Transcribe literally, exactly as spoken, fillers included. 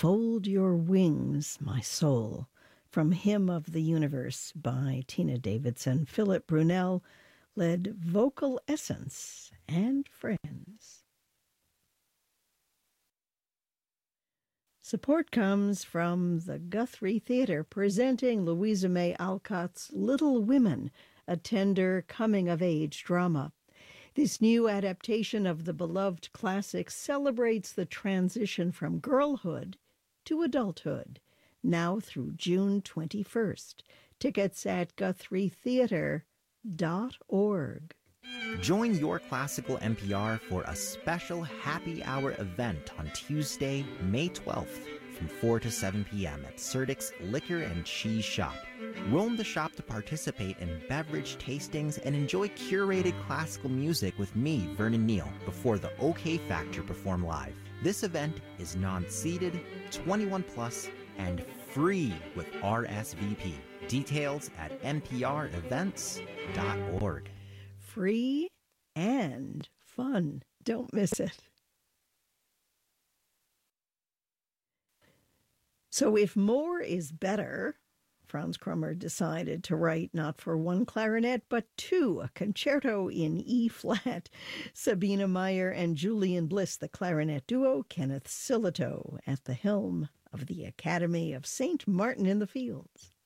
Fold Your Wings, My Soul, from Hymn of the Universe by Tina Davidson. Philip Brunel led Vocal Essence and Friends. Support comes from the Guthrie Theatre, presenting Louisa May Alcott's Little Women, a tender coming-of-age drama. This new adaptation of the beloved classic celebrates the transition from girlhood to adulthood, now through June twenty-first. Tickets at guthrie theatre dot org. Join Your Classical N P R for a special happy hour event on Tuesday, May twelfth from four to seven p.m. at Serdik's Liquor and Cheese Shop. Roam the shop to participate in beverage tastings and enjoy curated classical music with me, Vernon Neal, before the OK Factor perform live. This event is non-seated, twenty-one plus, and free with R S V P. Details at n p r events dot org. Free and fun. Don't miss it. So if more is better, Franz Krummer decided to write not for one clarinet, but two, a concerto in E-flat. Sabina Meyer and Julian Bliss, the clarinet duo, Kenneth Silito at the helm of the Academy of Saint Martin in the Fields.